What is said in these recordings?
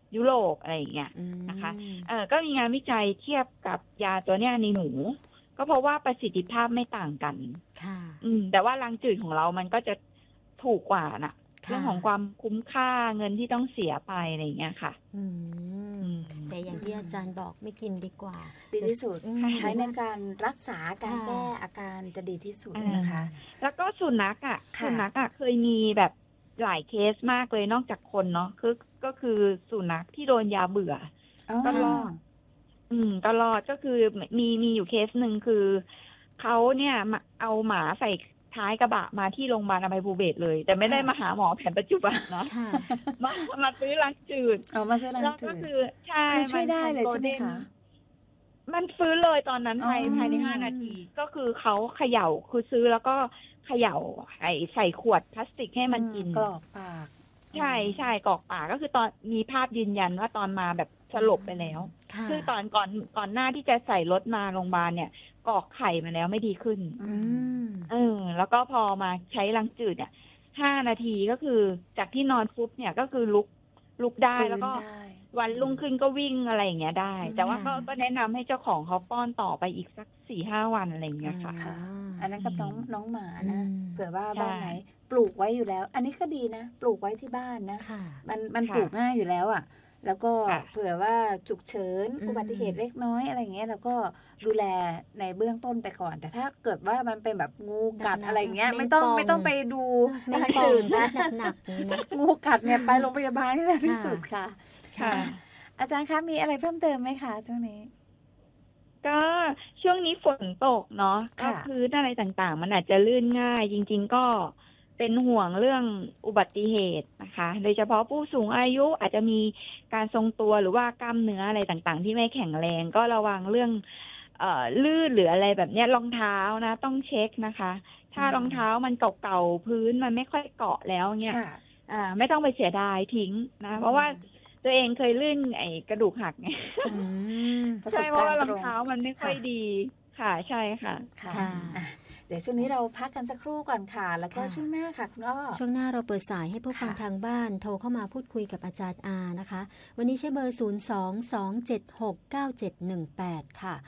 ยุโรปอะไรอย่างเงี้ยนะคะก็มีงานวิจัยเทียบกับยาตัวเนี้ยในหนูก็เพราะว่าประสิทธิภาพไม่ต่างกันค่ะแต่ว่ารังจืดของเรามันก็จะถูกกว่าน่ะเรื่องของความคุ้มค่าเงินที่ต้องเสียไปอะไรอย่างเงี้ยค่ะแต่อย่างที่อาจารย์บอกไม่กินดีกว่าดีที่สุดใช้ในการรักษาการแก้อาการจะดีที่สุดนะคะแล้วก็สุนัขเคยมีแบบหลายเคสมากเลยนอกจากคนเนาะก็คือสุนัขที่โดนยาเบื่อก็รอดก็รอดก็คือมีอยู่เคสหนึ่งคือเขาเนี่ยเอาหมาใส่ท้ายกระบะมาที่โรงพยาบาลอภัยภูเบศรเลยแต่ไม่ได้มาหาหมอแผนปัจจุบันเนาะมาซื้อรังจืดมาซื้อรังจืดก็คือใช่ช่วยได้เลยใช่ไหมคะมันฟื้นเลยตอนนั้นภายใน5 นาทีก็คือเขาเขย่าคือซื้อแล้วก็เขย่าใส่ขวดพลาสติกให้มันกินกรอกปากใช่กรอกปากก็คือตอนมีภาพยืนยันว่าตอนมาแบบสลบไปแล้วคือก่อนหน้าที่จะใส่รถมาโรงพยาบาลเนี่ยกรอกไข่มาแล้วไม่ดีขึ้นแล้วก็พอมาใช้รังจืดเนี่ย5 นาทีก็คือจากที่นอนปุ๊บเนี่ยก็คือลุกได้แล้วก็วันรุ่งขึ้นก็วิ่งอะไรอย่างเงี้ยได้แต่ว่าก็แนะนำให้เจ้าของเขาป้อนต่อไปอีกสัก 4-5 วันอะไรอย่างเงี้ยค่ะอันนั้นกับน้องหมานะเผื่อว่าบ้านไหนปลูกไว้อยู่แล้วอันนี้ก็ดีนะปลูกไว้ที่บ้านนะมันปลูกง่ายอยู่แล้วอ่ะแล้วก็เผื่อว่าฉุกเฉินอุบัติเหตุเล็กน้อยอะไรเงี้ยแล้วก็ดูแลในเบื้องต้นไปก่อนแต่ถ้าเกิดว่ามันเป็นแบบงูกัดอะไรเงี้ยไม่ต้องไปดูรังจืดนะหนักๆนี่นะงูกัดเนี่ยไปโรงพยาบาลนี่แหละที่สุดค่ะอาจารย์คะมีอะไรเพิ่มเติมไหมคะช่วงนี้ก็ช่วงนี้ฝนตกเนาะก็พื้นอะไรต่างๆมันอาจจะลื่นง่ายจริงๆก็เป็นห่วงเรื่องอุบัติเหตุนะคะโดยเฉพาะผู้สูงอายุอาจจะมีการทรงตัวหรือว่ากล้ามเนื้ออะไรต่างๆที่ไม่แข็งแรงก็ระวังเรื่องลื่นหรืออะไรแบบนี้รองเท้านะต้องเช็คนะคะถ้ารองเท้ามันเก่าๆพื้นมันไม่ค่อยเกาะแล้วเนี่ยไม่ต้องไปเสียดายทิ้งนะเพราะว่าตัวเองเคยลื่นกระดูกหักไงใช่เพราะว่ารองเท้ามันไม่ค่อยดีค่ะใช่ค่ะเดี๋ยวช่วงนี้เราพักกันสักครู่ก่อนค่ะแล้วก็ช่วงหน้าค่ะคุณอ้อช่วงหน้าเราเปิดสายให้ผู้ฟังทางบ้านโทรเข้ามาพูดคุยกับอาจารย์อานะคะวันนี้ใช้เบอร์022769718ค่ะ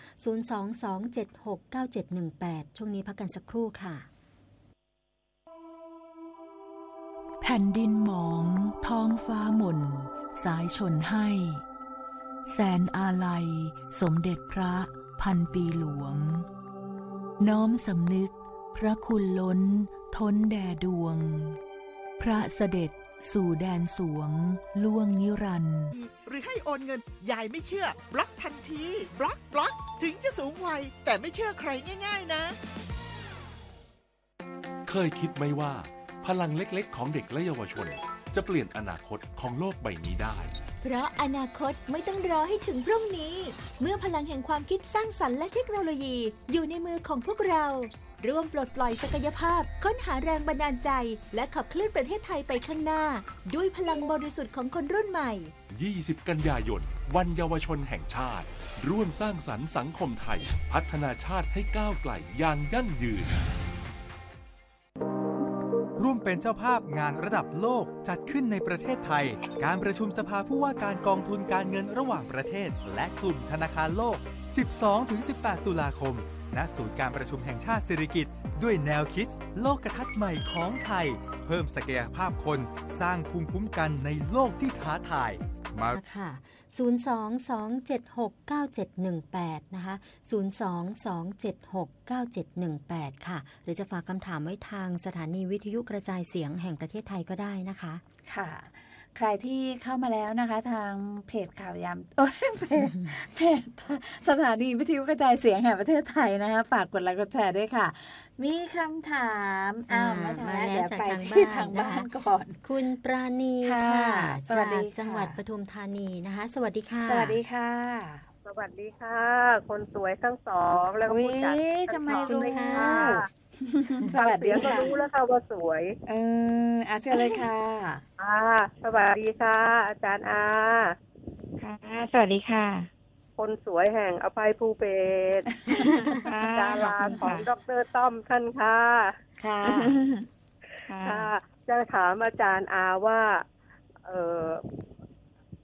022769718ช่วงนี้พักกันสักครู่ค่ะแผ่นดินหมองท้องฟ้าหม่นสายชนให้แสนอาลัยสมเด็จพระพันปีหลวงน้อมสำนึกพระคุณล้นท้นแด่ดวงพระเสด็จสู่แดนสวงล่วงนิรันดร์หรือให้โอนเงินยายไม่เชื่อบล็อกทันทีบล็อกถึงจะสูงวัยแต่ไม่เชื่อใครง่ายๆนะเคยคิดไหมว่าพลังเล็กๆของเด็กและเยาวชนจะเปลี่ยนอนาคตของโลกใบนี้ได้เพราะอนาคตไม่ต้องรอให้ถึงพรุ่งนี้เมื่อพลังแห่งความคิดสร้างสรรค์และเทคโนโลยีอยู่ในมือของพวกเราร่วมปลดปล่อยศักยภาพค้นหาแรงบันดาลใจและขับเคลื่อนประเทศไทยไปข้างหน้าด้วยพลังบริสุทธิ์ของคนรุ่นใหม่ 20 กันยายนวันเยาวชนแห่งชาติร่วมสร้างสรรค์สังคมไทยพัฒนาชาติให้ก้าวไกลอย่างยั่งยืนร่วมเป็นเจ้าภาพงานระดับโลกจัดขึ้นในประเทศไทยการประชุมสภาผู้ว่าการกองทุนการเงินระหว่างประเทศและกลุ่มธนาคารโลก 12-18 ตุลาคมณศูนย์การประชุมแห่งชาติสิริกิติ์ด้วยแนวคิดโลกทัศน์ใหม่ของไทยเพิ่มศักยภาพคนสร้างภูมิคุ้มกันในโลกที่ท้าทายมาค่ะ022769718นะคะ022769718ค่ะหรือจะฝากคำถามไว้ทางสถานีวิทยุกระจายเสียงแห่งประเทศไทยก็ได้นะคะค่ะใครที่เข้ามาแล้วนะคะทางเพจข่าวยามเพจสถานีวิทยุกระจายเสียงแห่งประเทศไทยนะคะฝากกดไลค์กดแชร์ด้วยค่ะมีคำถามมาแล้วจากทางบ้านก่อนคุณปราณีค่ะจากจังหวัดปทุมธานีนะคะสวัสดีค่ะสวัสดีค่ะสวัสดีค่ะคนสวยทั้งสองแล้วก็ผู้จัดทำไมรู้ค่ะสวัสดีค่ะรู้แล้วค่ะว่าสวยเชิญเลยค่ะสวัสดีค่ะอาจารย์อาค่ะสวัสดีค่ะคนสวยแห่งอภัยภูเบศรดาราของดร.ต้อมท่านค่ะค่ะจะถามอาจารย์อาว่า